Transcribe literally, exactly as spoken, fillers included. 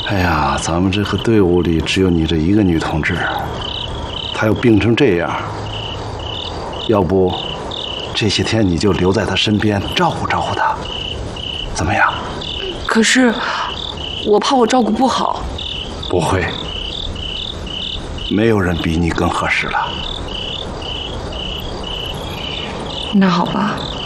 哎呀，咱们这个队伍里只有你这一个女同志，她又病成这样，要不这些天你就留在她身边照顾照顾她，怎么样？ 可是我怕我照顾不好。 不会，没有人比你更合适了。 那好吧。